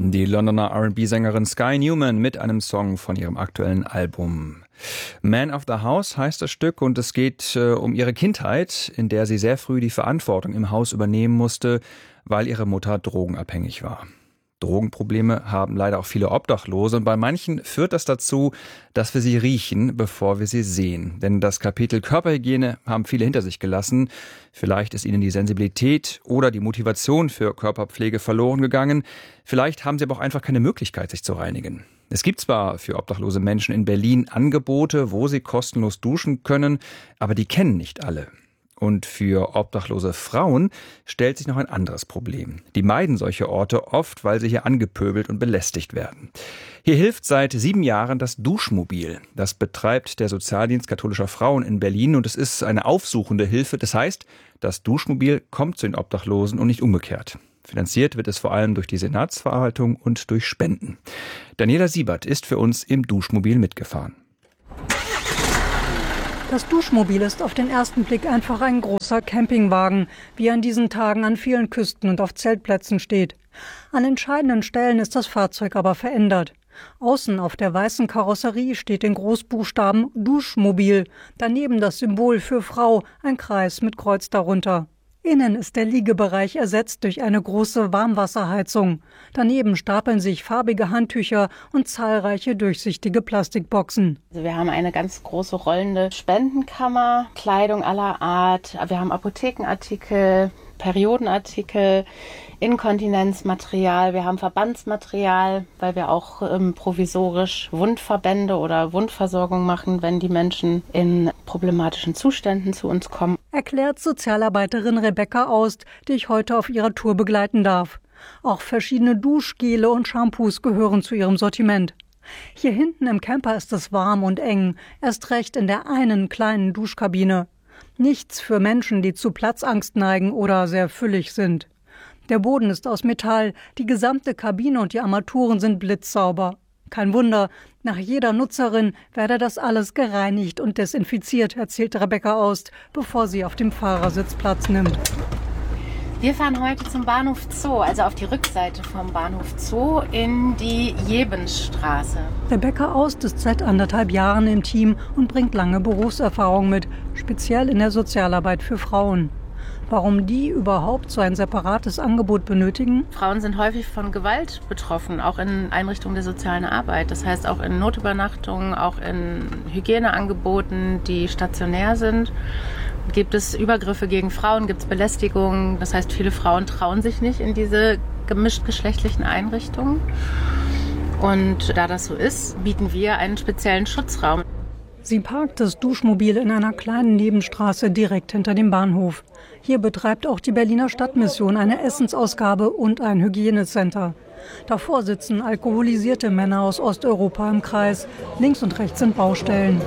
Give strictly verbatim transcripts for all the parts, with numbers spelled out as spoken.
Die Londoner R and B-Sängerin Sky Newman mit einem Song von ihrem aktuellen Album. Man of the House heißt das Stück und es geht äh, um ihre Kindheit, in der sie sehr früh die Verantwortung im Haus übernehmen musste, weil ihre Mutter drogenabhängig war. Drogenprobleme haben leider auch viele Obdachlose und bei manchen führt das dazu, dass wir sie riechen, bevor wir sie sehen. Denn das Kapitel Körperhygiene haben viele hinter sich gelassen. Vielleicht ist ihnen die Sensibilität oder die Motivation für Körperpflege verloren gegangen. Vielleicht haben sie aber auch einfach keine Möglichkeit, sich zu reinigen. Es gibt zwar für obdachlose Menschen in Berlin Angebote, wo sie kostenlos duschen können, aber die kennen nicht alle. Und für obdachlose Frauen stellt sich noch ein anderes Problem. Die meiden solche Orte oft, weil sie hier angepöbelt und belästigt werden. Hier hilft seit sieben Jahren das Duschmobil. Das betreibt der Sozialdienst katholischer Frauen in Berlin und es ist eine aufsuchende Hilfe. Das heißt, das Duschmobil kommt zu den Obdachlosen und nicht umgekehrt. Finanziert wird es vor allem durch die Senatsverwaltung und durch Spenden. Daniela Siebert ist für uns im Duschmobil mitgefahren. Das Duschmobil ist auf den ersten Blick einfach ein großer Campingwagen, wie er in diesen Tagen an vielen Küsten und auf Zeltplätzen steht. An entscheidenden Stellen ist das Fahrzeug aber verändert. Außen auf der weißen Karosserie steht in Großbuchstaben Duschmobil, daneben das Symbol für Frau, ein Kreis mit Kreuz darunter. Innen ist der Liegebereich ersetzt durch eine große Warmwasserheizung. Daneben stapeln sich farbige Handtücher und zahlreiche durchsichtige Plastikboxen. Also wir haben eine ganz große rollende Spendenkammer, Kleidung aller Art. Wir haben Apothekenartikel, Periodenartikel, Inkontinenzmaterial. Wir haben Verbandsmaterial, weil wir auch ähm, provisorisch Wundverbände oder Wundversorgung machen, wenn die Menschen in problematischen Zuständen zu uns kommen. Erklärt Sozialarbeiterin Rebecca Aust, die ich heute auf ihrer Tour begleiten darf. Auch verschiedene Duschgele und Shampoos gehören zu ihrem Sortiment. Hier hinten im Camper ist es warm und eng, erst recht in der einen kleinen Duschkabine. Nichts für Menschen, die zu Platzangst neigen oder sehr füllig sind. Der Boden ist aus Metall, die gesamte Kabine und die Armaturen sind blitzsauber. Kein Wunder, nach jeder Nutzerin werde das alles gereinigt und desinfiziert, erzählt Rebecca Aust, bevor sie auf dem Fahrersitz Platz nimmt. Wir fahren heute zum Bahnhof Zoo, also auf die Rückseite vom Bahnhof Zoo in die Jebensstraße. Rebecca Aust ist seit anderthalb Jahren im Team und bringt lange Berufserfahrung mit, speziell in der Sozialarbeit für Frauen. Warum die überhaupt so ein separates Angebot benötigen? Frauen sind häufig von Gewalt betroffen, auch in Einrichtungen der sozialen Arbeit. Das heißt auch in Notübernachtungen, auch in Hygieneangeboten, die stationär sind. Gibt es Übergriffe gegen Frauen, gibt es Belästigungen. Das heißt, viele Frauen trauen sich nicht in diese gemischtgeschlechtlichen Einrichtungen. Und da das so ist, bieten wir einen speziellen Schutzraum. Sie parkt das Duschmobil in einer kleinen Nebenstraße direkt hinter dem Bahnhof. Hier betreibt auch die Berliner Stadtmission eine Essensausgabe und ein Hygienecenter. Davor sitzen alkoholisierte Männer aus Osteuropa im Kreis. Links und rechts sind Baustellen.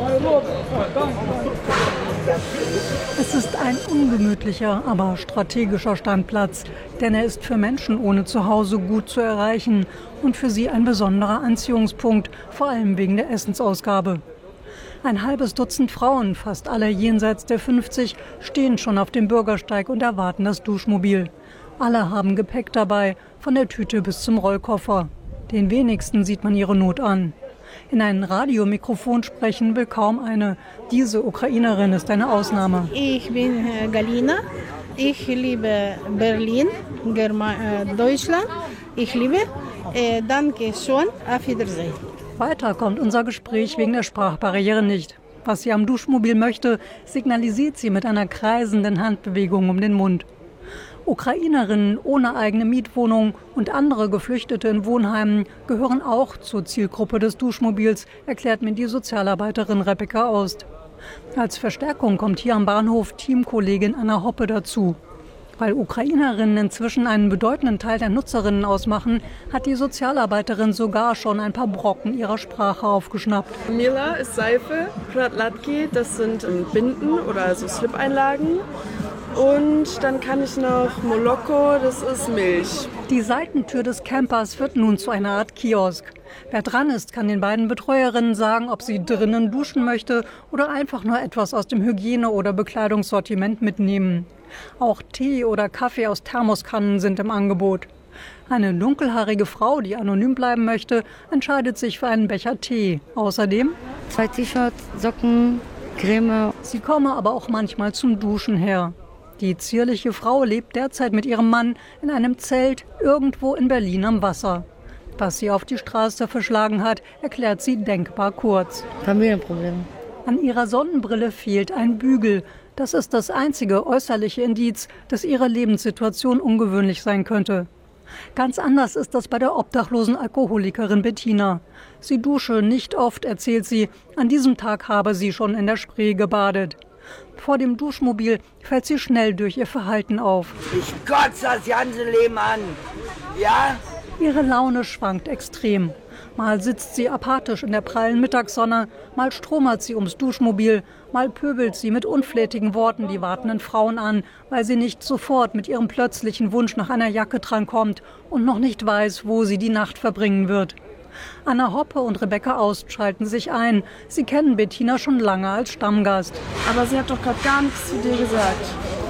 Es ist ein ungemütlicher, aber strategischer Standplatz, denn er ist für Menschen ohne Zuhause gut zu erreichen und für sie ein besonderer Anziehungspunkt, vor allem wegen der Essensausgabe. Ein halbes Dutzend Frauen, fast alle jenseits der fünfzig, stehen schon auf dem Bürgersteig und erwarten das Duschmobil. Alle haben Gepäck dabei, von der Tüte bis zum Rollkoffer. Den wenigsten sieht man ihre Not an. In ein Radiomikrofon sprechen will kaum eine. Diese Ukrainerin ist eine Ausnahme. Ich bin Galina. Ich liebe Berlin, Germa- Deutschland. Ich liebe. Äh, danke schon. Auf Wiedersehen. Weiter kommt unser Gespräch wegen der Sprachbarriere nicht. Was sie am Duschmobil möchte, signalisiert sie mit einer kreisenden Handbewegung um den Mund. Ukrainerinnen ohne eigene Mietwohnung und andere Geflüchtete in Wohnheimen gehören auch zur Zielgruppe des Duschmobils, erklärt mir die Sozialarbeiterin Rebecca Aust. Als Verstärkung kommt hier am Bahnhof Teamkollegin Anna Hoppe dazu. Weil Ukrainerinnen inzwischen einen bedeutenden Teil der Nutzerinnen ausmachen, hat die Sozialarbeiterin sogar schon ein paar Brocken ihrer Sprache aufgeschnappt. Mila ist Seife, Pratlatki, das sind Binden oder so Slip-Einlagen. Und dann kann ich noch Moloko, das ist Milch. Die Seitentür des Campers wird nun zu einer Art Kiosk. Wer dran ist, kann den beiden Betreuerinnen sagen, ob sie drinnen duschen möchte oder einfach nur etwas aus dem Hygiene- oder Bekleidungssortiment mitnehmen. Auch Tee oder Kaffee aus Thermoskannen sind im Angebot. Eine dunkelhaarige Frau, die anonym bleiben möchte, entscheidet sich für einen Becher Tee. Außerdem zwei T-Shirts, Socken, Creme. Sie komme aber auch manchmal zum Duschen her. Die zierliche Frau lebt derzeit mit ihrem Mann in einem Zelt irgendwo in Berlin am Wasser. Was sie auf die Straße verschlagen hat, erklärt sie denkbar kurz. Familienprobleme. An ihrer Sonnenbrille fehlt ein Bügel. Das ist das einzige äußerliche Indiz, dass ihre Lebenssituation ungewöhnlich sein könnte. Ganz anders ist das bei der obdachlosen Alkoholikerin Bettina. Sie dusche nicht oft, erzählt sie. An diesem Tag habe sie schon in der Spree gebadet. Vor dem Duschmobil fällt sie schnell durch ihr Verhalten auf. Ich kotze das ganze Leben an. Ja? Ihre Laune schwankt extrem. Mal sitzt sie apathisch in der prallen Mittagssonne, mal stromert sie ums Duschmobil, mal pöbelt sie mit unflätigen Worten die wartenden Frauen an, weil sie nicht sofort mit ihrem plötzlichen Wunsch nach einer Jacke drankommt und noch nicht weiß, wo sie die Nacht verbringen wird. Anna Hoppe und Rebecca Aust schalten sich ein. Sie kennen Bettina schon lange als Stammgast. Aber sie hat doch gerade gar nichts zu dir gesagt.